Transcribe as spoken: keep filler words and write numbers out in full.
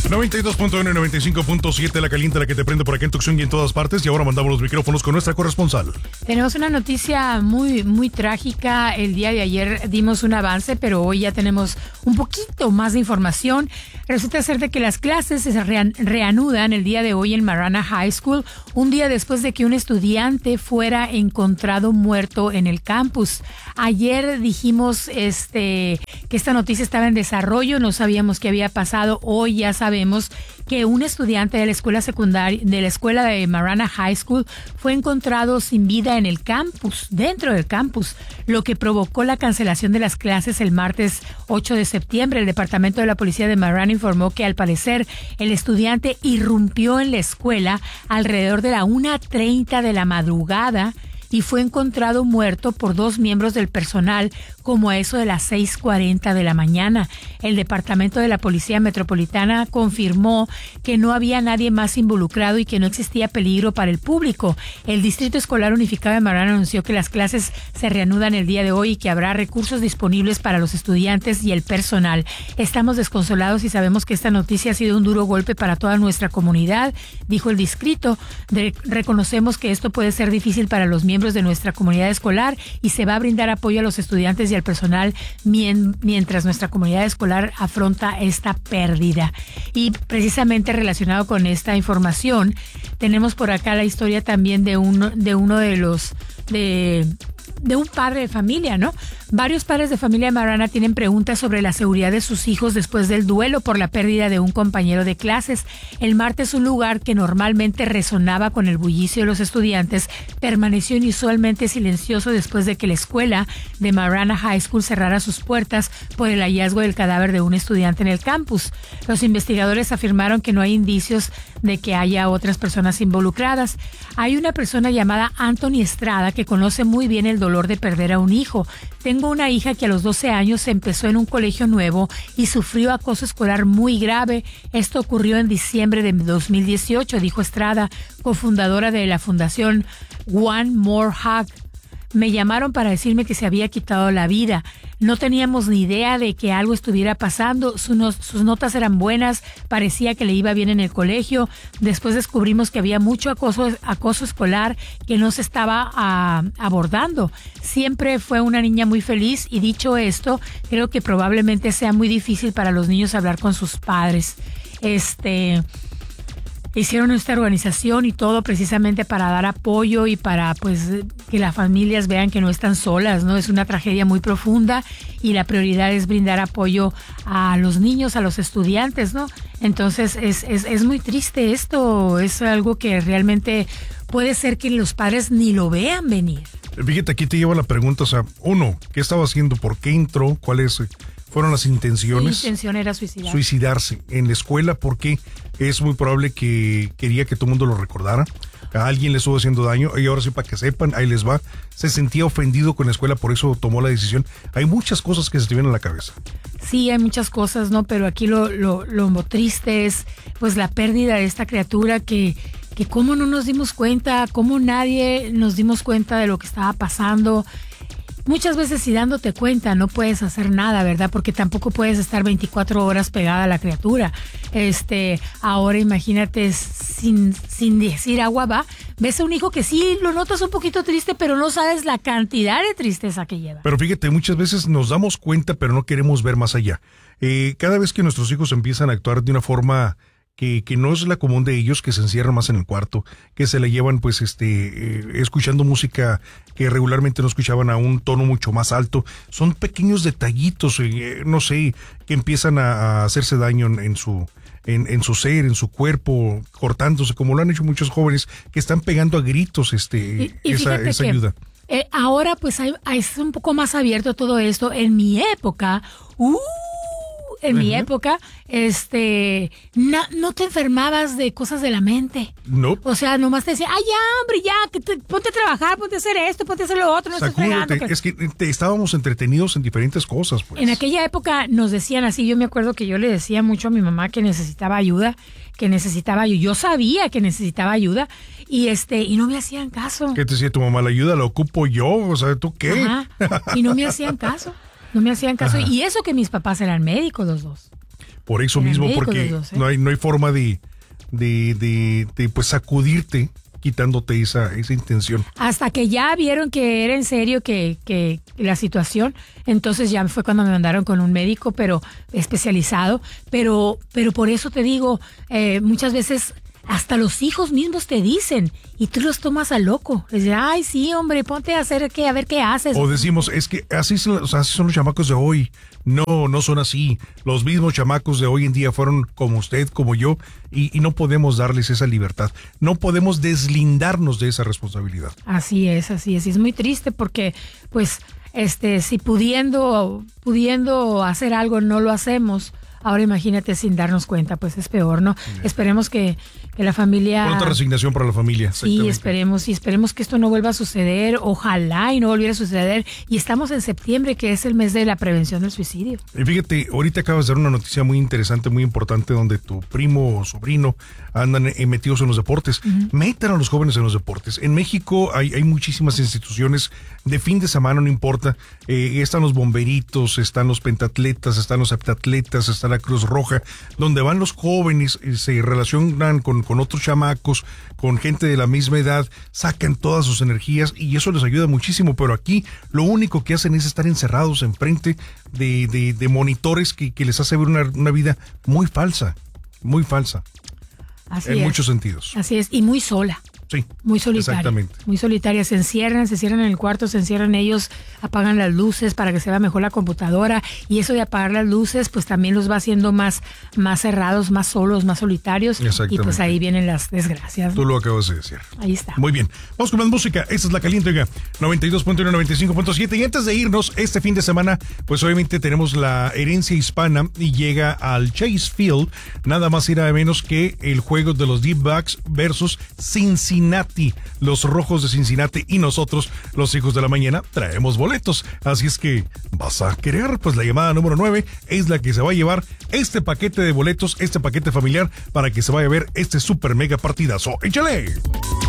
noventa y dos punto uno y noventa y cinco punto siete, la caliente, la que te prende por aquí en Tucson y en todas partes. Y ahora mandamos los micrófonos con nuestra corresponsal. Tenemos una noticia muy, muy trágica. El día de ayer dimos un avance, pero hoy ya tenemos un poquito más de información. Resulta ser de que las clases se reanudan el día de hoy en Marana High School, un día después de que un estudiante fuera encontrado muerto en el campus. Ayer dijimos este que esta noticia estaba en desarrollo, no sabíamos qué había pasado. Hoy ya sabemos que un estudiante de la escuela secundaria, de la escuela de Marana High School, fue encontrado sin vida en el campus, dentro del campus, lo que provocó la cancelación de las clases el martes ocho de septiembre. El departamento de la policía de Marana informó que al parecer el estudiante irrumpió en la escuela alrededor de la una treinta de la madrugada y fue encontrado muerto por dos miembros del personal como a eso de las seis cuarenta de la mañana. El departamento de la Policía Metropolitana confirmó que no había nadie más involucrado y que no existía peligro para el público. El Distrito Escolar Unificado de Marana anunció que las clases se reanudan el día de hoy y que habrá recursos disponibles para los estudiantes y el personal. Estamos desconsolados y sabemos que esta noticia ha sido un duro golpe para toda nuestra comunidad, dijo el distrito. De, reconocemos que esto puede ser difícil para los miembros de nuestra comunidad escolar y se va a brindar apoyo a los estudiantes y al personal mientras nuestra comunidad escolar afronta esta pérdida. Y precisamente relacionado con esta información, tenemos por acá la historia también de uno de uno de los de de un padre de familia, ¿no? Varios padres de familia de Marana tienen preguntas sobre la seguridad de sus hijos después del duelo por la pérdida de un compañero de clases. El martes, un lugar que normalmente resonaba con el bullicio de los estudiantes permaneció inusualmente silencioso después de que la escuela de Marana High School cerrara sus puertas por el hallazgo del cadáver de un estudiante en el campus. Los investigadores afirmaron que no hay indicios de que haya otras personas involucradas. Hay una persona llamada Anthony Estrada que conoce muy bien el dolor de perder a un hijo. Tengo una hija que a los doce años empezó en un colegio nuevo y sufrió acoso escolar muy grave. Esto ocurrió en diciembre de dos mil dieciocho, dijo Estrada, cofundadora de la fundación One More Hug. Me llamaron para decirme que se había quitado la vida. No teníamos ni idea de que algo estuviera pasando. Sus, no, sus notas eran buenas, parecía que le iba bien en el colegio. Después descubrimos que había mucho acoso, acoso escolar que no se estaba a, abordando. Siempre fue una niña muy feliz y dicho esto, creo que probablemente sea muy difícil para los niños hablar con sus padres. Este... Hicieron esta organización y todo precisamente para dar apoyo y para pues que las familias vean que no están solas, ¿no? Es una tragedia muy profunda y la prioridad es brindar apoyo a los niños, a los estudiantes, ¿no? Entonces es, es, es muy triste esto, es algo que realmente puede ser que los padres ni lo vean venir. Fíjate, aquí te lleva la pregunta, o sea, uno, ¿qué estaba haciendo? ¿Por qué entró? ¿Cuáles fueron las intenciones? Su intención era suicidarse. Suicidarse en la escuela, porque es muy probable que quería que todo el mundo lo recordara. A alguien le estuvo haciendo daño y ahora sí, para que sepan, ahí les va. Se sentía ofendido con la escuela, por eso tomó la decisión. Hay muchas cosas que se te vienen a la cabeza. Sí, hay muchas cosas, ¿no? Pero aquí lo, lo, lo triste es pues la pérdida de esta criatura que, que cómo no nos dimos cuenta, cómo nadie nos dimos cuenta de lo que estaba pasando. Muchas veces si dándote cuenta no puedes hacer nada, ¿verdad? Porque tampoco puedes estar veinticuatro horas pegada a la criatura. Este, ahora imagínate sin, sin decir agua va, ves a un hijo que sí lo notas un poquito triste, pero no sabes la cantidad de tristeza que lleva. Pero fíjate, muchas veces nos damos cuenta, pero no queremos ver más allá. Eh, cada vez que nuestros hijos empiezan a actuar de una forma que, que no es la común de ellos, que se encierran más en el cuarto, que se la llevan pues este eh, escuchando música que regularmente no escuchaban a un tono mucho más alto, son pequeños detallitos, eh, no sé, que empiezan a, a hacerse daño en, en su en, en su ser, en su cuerpo, cortándose, como lo han hecho muchos jóvenes que están pegando a gritos este y, y esa, esa que, ayuda. Eh, ahora pues hay, hay, es un poco más abierto todo esto. En mi época, uh, en uh-huh. mi época, este, na, no te enfermabas de cosas de la mente. No. Nope. O sea, nomás te decía, ay, ya, hombre, ya, que te, ponte a trabajar, ponte a hacer esto, ponte a hacer lo otro, no estés pegando. Que... Es que te, estábamos entretenidos en diferentes cosas, pues. En aquella época nos decían así, yo me acuerdo que yo le decía mucho a mi mamá que necesitaba ayuda, que necesitaba ayuda. Yo sabía que necesitaba ayuda y este y no me hacían caso. ¿Qué te decía tu mamá? La ayuda la ocupo yo, o sea, ¿tú qué? Ajá. Y no me hacían caso, no me hacían caso. Ajá. Y eso que mis papás eran médicos los dos. Por eso Eran mismo, médicos porque los dos, ¿eh? no hay no hay forma de, de, de, de pues sacudirte quitándote esa, esa intención. Hasta que ya vieron que era en serio que, que la situación, entonces ya fue cuando me mandaron con un médico, pero especializado. Pero, pero por eso te digo, eh, muchas veces hasta los hijos mismos te dicen y tú los tomas a loco. Les dicen, ay, sí, hombre, ponte a hacer qué, a ver qué haces. O decimos, es que así son, o sea, así son los chamacos de hoy. No, no son así. Los mismos chamacos de hoy en día fueron como usted, como yo, y, y no podemos darles esa libertad. No podemos deslindarnos de esa responsabilidad. Así es, así es. Y es muy triste porque, pues, este, si pudiendo, pudiendo hacer algo no lo hacemos, ahora imagínate sin darnos cuenta, pues es peor, ¿no? Bien. Esperemos que, que la familia... Pronta resignación para la familia. Sí, esperemos, y esperemos que esto no vuelva a suceder, ojalá y no volviera a suceder. Y estamos en septiembre, que es el mes de la prevención del suicidio. Y fíjate, ahorita acabas de dar una noticia muy interesante, muy importante, donde tu primo o sobrino andan metidos en los deportes. Uh-huh. Metan a los jóvenes en los deportes. En México hay, hay muchísimas instituciones de fin de semana, no importa. Eh, están los bomberitos, están los pentatletas, están los heptatletas, está la Cruz Roja, donde van los jóvenes, eh, se relacionan con, con otros chamacos, con gente de la misma edad, sacan todas sus energías y eso les ayuda muchísimo. Pero aquí lo único que hacen es estar encerrados enfrente de, de, de monitores que, que les hace ver una, una vida muy falsa, muy falsa. Así en es. muchos sentidos. Así es, y muy sola. Sí, muy solitaria. Exactamente. Muy solitaria. Se encierran, se cierran en el cuarto, se encierran ellos, apagan las luces para que se vea mejor la computadora. Y eso de apagar las luces, pues también los va haciendo más, más cerrados, más solos, más solitarios. Y pues ahí vienen las desgracias. Tú lo acabas de decir. Ahí está. Muy bien. Vamos con más música. Esta es La Caliente, oiga, noventa y dos punto uno, noventa y cinco punto siete. Y antes de irnos, este fin de semana, pues obviamente tenemos la herencia hispana y llega al Chase Field, nada más y nada menos que el juego de los D-Backs versus Cincinnati. Los Rojos de Cincinnati y nosotros, los Hijos de la Mañana, traemos boletos. Así es que, ¿vas a querer? Pues la llamada número nueve es la que se va a llevar este paquete de boletos, este paquete familiar, para que se vaya a ver este super mega partidazo. ¡Échale!